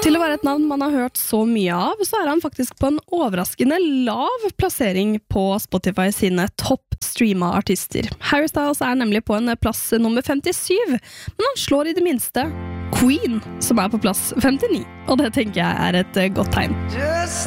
Til å være et navn man har hørt så mye av, så han faktisk på en overraskende lav plassering på Spotify sine topp streama artister. Harry Styles nemlig på en plass nummer 57, men han slår i det minste Queen, som på plass 59, og det tenker jeg et godt tegn.